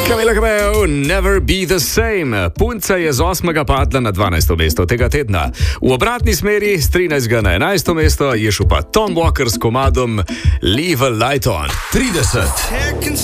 Camila Cabello, Never Be The Same. Punca je z 8. padla na 12. mesto tega tedna. V obratni smeri z 13. na 11. mesto je šel pa Tom Walker s komadom Leave a Light On. 30.